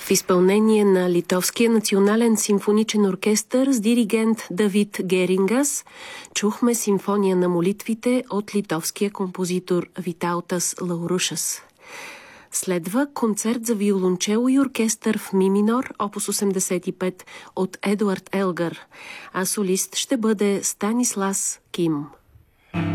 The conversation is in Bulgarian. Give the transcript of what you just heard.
В изпълнение на Литовския национален симфоничен оркестър с диригент Давид Герингас чухме симфония на молитвите от литовския композитор Витаутас Лаурушас. Следва концерт за виолончело и оркестър в ми минор, опус 85 от Едуард Елгар, а солист ще бъде Станислас Ким.